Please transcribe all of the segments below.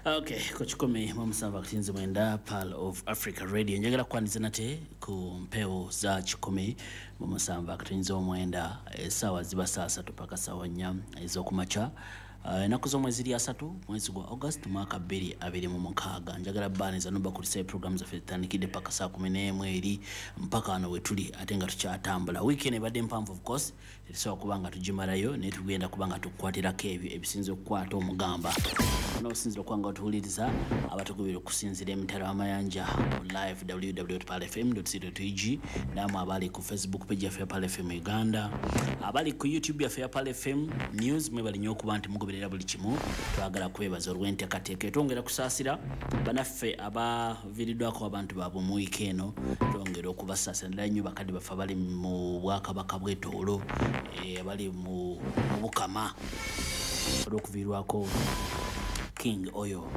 Okay, kuchukumi mwamusamba kutinzi mwenda Pearl of Africa Radio. Njagala kwandiza nate ku mpeo za chikumi mwamusamba kutinzi mwenda sawa ziba sasa tupaka sawa nyam ezokumacha. Enaku z'omwezi lya 3 mwezi gwa August mwaka 2026. Njagala baniza nomba kulisa programs za fetandikide paka saa 11 eri mpaka ano wetuli ate nga tukyatambula. Weekend ebadde mpanvu of course. Erisobola kubanga tugimalayo ne tugenda kubanga tukwatirako ebyo ebisinze okukwata omugamba. Ono osinzira okwanga otuwuliriza abatukubira okusinzira emitala amayanja live www.palfm.co.ug namwe abali ku Facebook page yaffe ya Pal FM Uganda, abali ku YouTube yaffe ya Pal FM News mwebali nnyo okuba nti mugoberera buli kimu. Twagala kwebaza olw'enteekateeka etwongera kusaasira banaffe abaviiriddwako abantu baabwe mu wiiki eno, twongera okubasaasira ddala nnyo bakadde baffe abali mu Bwakabaka bw'Etoolo, abali mu Bukama olw'okuviirwako King oyo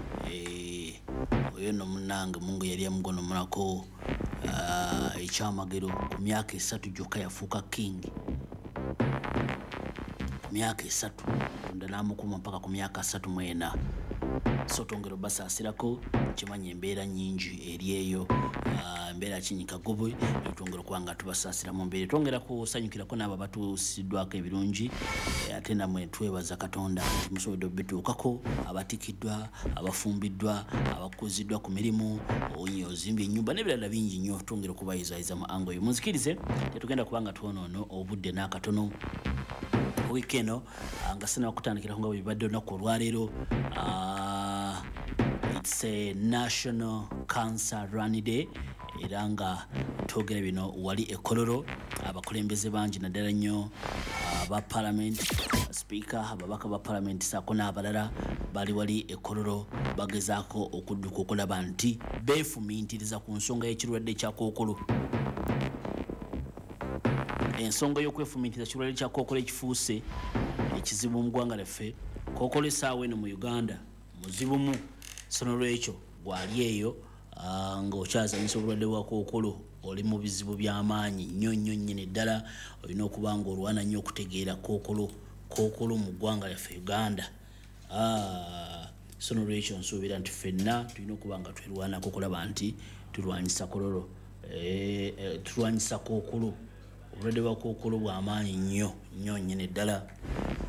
oyo no munange mungu yali amugono mulako ekyamagero ku myaka 3 gyokka yafuuka king. Ku myaka 3 ndanaamukuma mpaka ku myaka 34. So tongero basaasirako kimanye embeera nyingi eri eyo, embeera kinyika gobwe tongero kwanga tubasaasira mu mbeera tongera kusanyukirako n'abo batuusiddwako ebirungi, ate namwe twebaza Katonda musobodde bituukako abatikiddwa, abafumbiddwa, abakuziddwa ku mirimu, ozimbye ennyumba n'ebirala bingi nnyo. Tongera kubayizayiza mu ango eyo. Munzikirize tetugenda kubanga twonoono obudde n'akatono weekend nga sina okutandikira nga bibadde olunaku olwaleero. It's a National Cancer Run Day era nga twogera bino wali ekololo abakulembeze bangi naddala nnyo aba parliament, speaker, ababaka ba parliament saako n'abalala bali wali ekololo bagezaako okudduka okulaba nti beefumiitiriza ku nsonga y'ekirwadde kya kookolo. Ensonga y'okwefumiitiriza kirwadde kya kookolo ekifuuse ekizibu mu ggwanga lyaffe. Kookolo essaawa eno mu Uganda muzibumu, so n'olwekyo gwali eyo ng'okyazanyisa obulwadde bwa kookolo oli mu bizibu by'amaanyi nnyo nnyini ddala. Olina okuba nga olwana nnyo okutegeera kookolo mu ggwanga lyaffe Uganda. So n'olwekyo nsuubira nti ffenna tulina okuba nga twerwanako okulaba nti tulwanyisa kololo, tulwanyisa kookolo. Obulwadde bwa kookolo bw'amaanyi nnyo nnyini ddala.